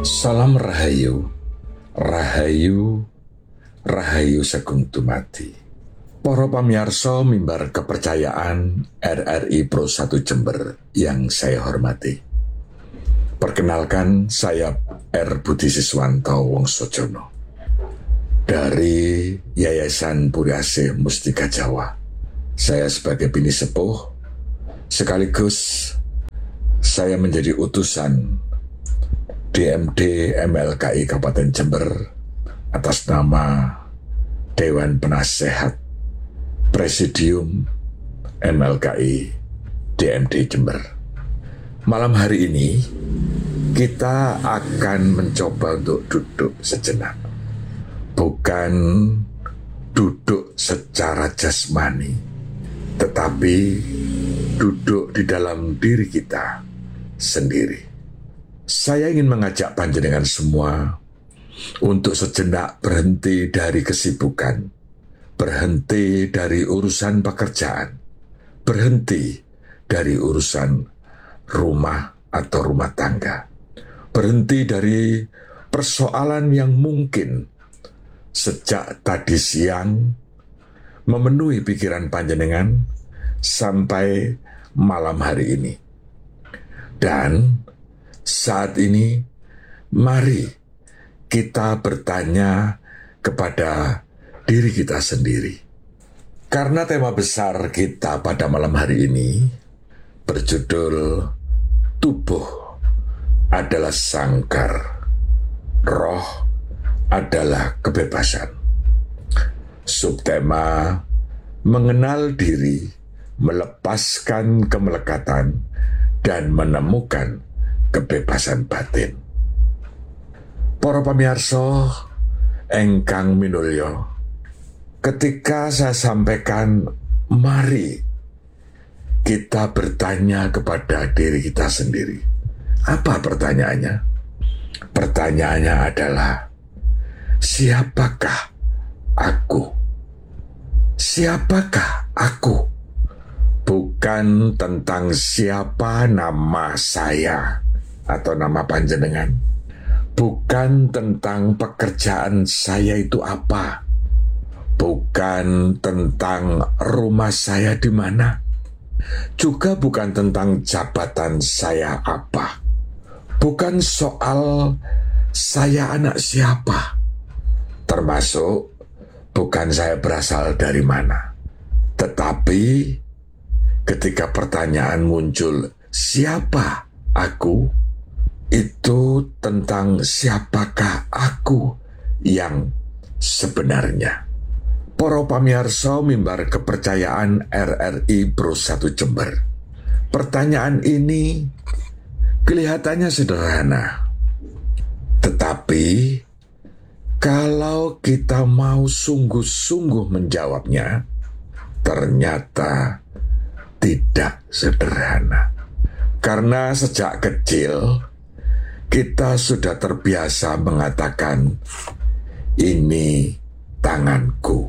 Salam Rahayu, Rahayu, Rahayu Sagung Dumadi. Para pamirsa mimbar kepercayaan RRI Pro 1 Jember yang saya hormati. Perkenalkan, saya R. Budi Siswanto Wongsojono dari Yayasan Puri Asih Mustika Jawa. Saya sebagai bini sepuh, sekaligus saya menjadi utusan DMD MLKI Kabupaten Jember atas nama Dewan Penasehat Presidium MLKI DMD Jember. Malam hari ini kita akan mencoba untuk duduk sejenak. Bukan duduk secara jasmani, tetapi duduk di dalam diri kita sendiri. Saya ingin mengajak panjenengan semua untuk sejenak berhenti dari kesibukan, berhenti dari urusan pekerjaan, berhenti dari urusan rumah atau rumah tangga, berhenti dari persoalan yang mungkin sejak tadi siang memenuhi pikiran panjenengan sampai malam hari ini. Dan saat ini, mari kita bertanya kepada diri kita sendiri. Karena tema besar kita pada malam hari ini berjudul Tubuh adalah Sangkar, Roh adalah Kebebasan. Subtema mengenal diri, melepaskan kemelekatan, dan menemukan kebebasan batin. Para pamirsa engkang minulya, ketika saya sampaikan mari kita bertanya kepada diri kita sendiri. Apa pertanyaannya? Pertanyaannya adalah, siapakah aku? Siapakah aku? Bukan tentang siapa nama saya atau nama panjenengan. Bukan tentang pekerjaan saya itu apa. Bukan tentang rumah saya di mana. Juga bukan tentang jabatan saya apa. Bukan soal saya anak siapa. Termasuk bukan saya berasal dari mana. Tetapi ketika pertanyaan muncul, siapa aku? Itu tentang siapakah aku yang sebenarnya. Para pamirsa mimbar kepercayaan RRI Pro 1 Jember. Pertanyaan ini kelihatannya sederhana. Tetapi kalau kita mau sungguh-sungguh menjawabnya, ternyata tidak sederhana. Karena sejak kecil kita sudah terbiasa mengatakan, ini tanganku,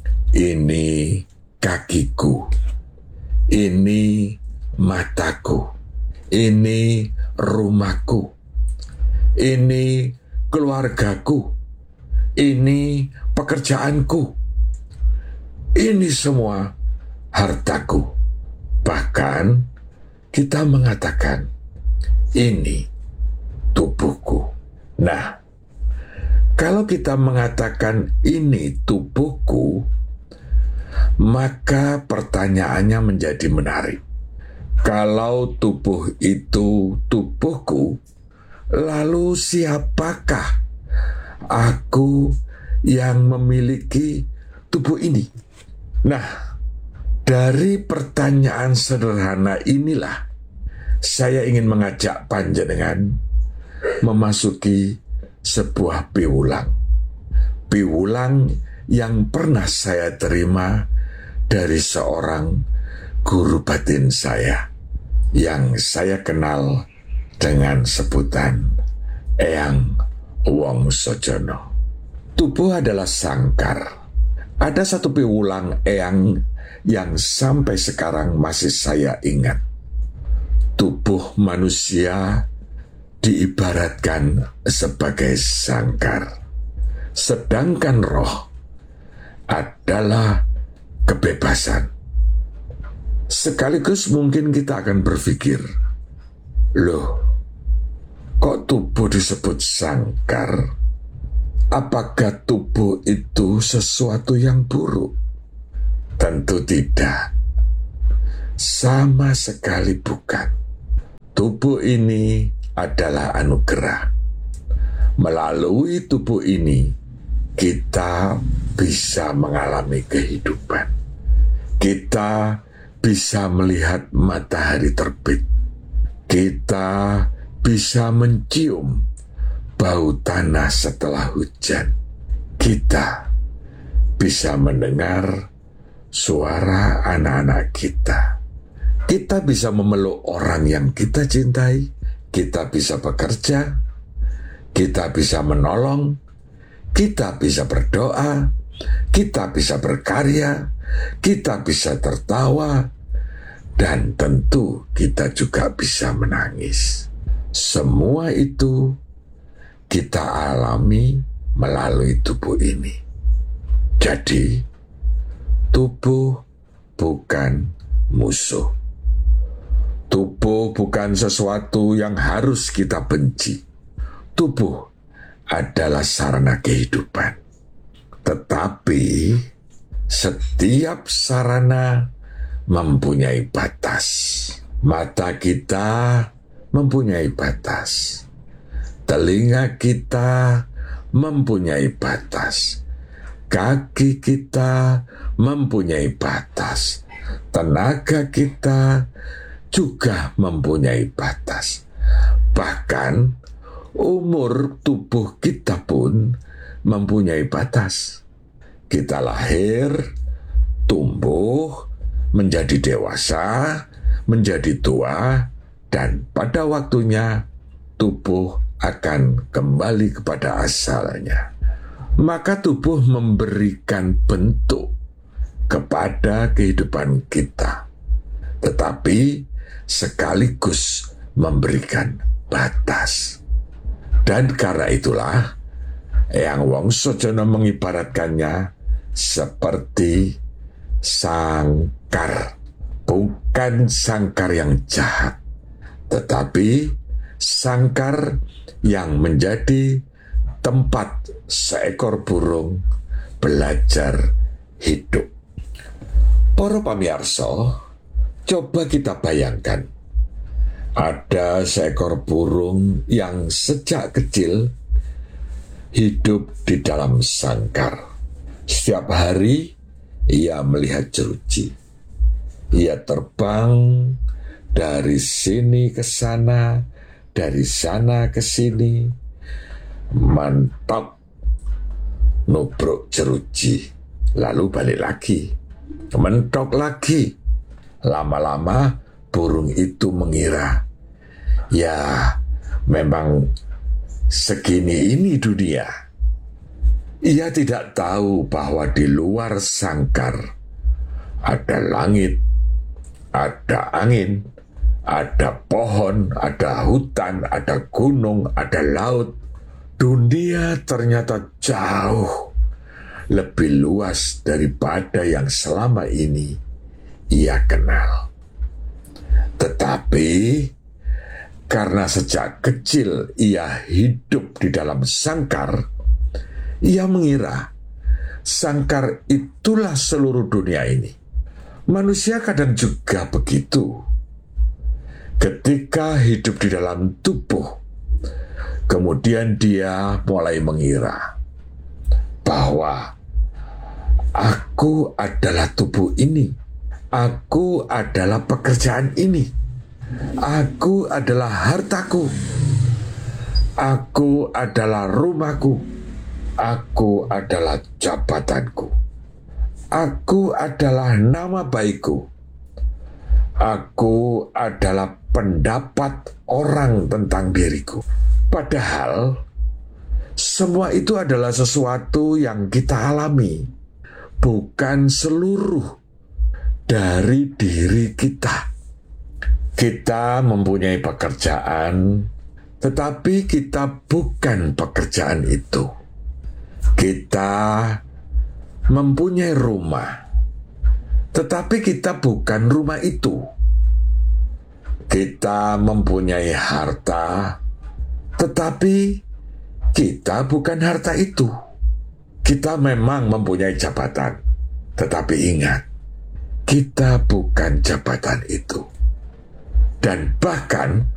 ini kakiku, ini mataku, ini rumahku, ini keluargaku, ini pekerjaanku, ini semua hartaku. Bahkan kita mengatakan, ini tubuhku. Nah, kalau kita mengatakan ini tubuhku, maka pertanyaannya menjadi menarik. Kalau tubuh itu tubuhku, lalu siapakah aku yang memiliki tubuh ini? Nah, dari pertanyaan sederhana inilah saya ingin mengajak panjenengan memasuki sebuah piwulang. Piwulang yang pernah saya terima dari seorang guru batin saya yang saya kenal dengan sebutan Eyang Wongsojono. Tubuh adalah sangkar. Ada satu piwulang Eyang yang sampai sekarang masih saya ingat. Tubuh manusia diibaratkan sebagai sangkar, sedangkan roh adalah kebebasan. Sekaligus mungkin kita akan berpikir, loh, kok tubuh disebut sangkar? Apakah tubuh itu sesuatu yang buruk? Tentu tidak. Sama sekali bukan. Tubuh ini adalah anugerah. Melalui tubuh ini, kita bisa mengalami kehidupan. Kita bisa melihat matahari terbit. Kita bisa mencium bau tanah setelah hujan. Kita bisa mendengar suara anak-anak kita. Kita bisa memeluk orang yang kita cintai. Kita bisa bekerja. Kita bisa menolong. Kita bisa berdoa. Kita bisa berkarya. Kita bisa tertawa. Dan tentu kita juga bisa menangis. Semua itu kita alami melalui tubuh ini. Jadi, tubuh bukan musuh. Tubuh bukan sesuatu yang harus kita benci. Tubuh adalah sarana kehidupan. Tetapi, setiap sarana mempunyai batas. Mata kita mempunyai batas. Telinga kita mempunyai batas. Kaki kita mempunyai batas. Tenaga kita juga mempunyai batas. Bahkan umur tubuh kita pun mempunyai batas. Kita lahir, tumbuh, menjadi dewasa, menjadi tua, dan pada waktunya tubuh akan kembali kepada asalnya. Maka tubuh memberikan bentuk kepada kehidupan kita, tetapi sekaligus memberikan batas. Dan karena itulah yang Wongso Jono mengibaratkannya seperti sangkar. Bukan sangkar yang jahat, tetapi sangkar yang menjadi tempat seekor burung belajar hidup. Para pamirsa, coba kita bayangkan, ada seekor burung yang sejak kecil hidup di dalam sangkar. Setiap hari ia melihat jeruji. Ia terbang dari sini ke sana, dari sana ke sini, mentok, nubruk jeruji, lalu balik lagi, mentok lagi. Lama-lama burung itu mengira, ya memang segini ini dunia. Ia tidak tahu bahwa di luar sangkar ada langit, ada angin, ada pohon, ada hutan, ada gunung, ada laut. Dunia ternyata jauh lebih luas daripada yang selama ini ia kenal. Tetapi karena sejak kecil ia hidup di dalam sangkar, ia mengira sangkar itulah seluruh dunia ini. Manusia kadang juga begitu. Ketika hidup di dalam tubuh, kemudian dia mulai mengira bahwa aku adalah tubuh ini, aku adalah pekerjaan ini, aku adalah hartaku, aku adalah rumahku, aku adalah jabatanku, aku adalah nama baikku, aku adalah pendapat orang tentang diriku. Padahal semua itu adalah sesuatu yang kita alami, bukan seluruh dari diri kita. Kita mempunyai pekerjaan, tetapi kita bukan pekerjaan itu. Kita mempunyai rumah, tetapi kita bukan rumah itu. Kita mempunyai harta, tetapi kita bukan harta itu. Kita memang mempunyai jabatan, tetapi ingat, kita bukan jabatan itu. Dan bahkan